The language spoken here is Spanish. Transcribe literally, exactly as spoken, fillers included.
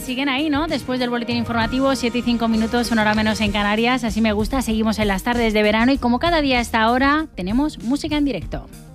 siguen ahí, ¿no? Después del boletín informativo, siete y cinco minutos, una hora menos en Canarias. Así me gusta, seguimos en las tardes de verano y como cada día a esta hora, tenemos música en directo.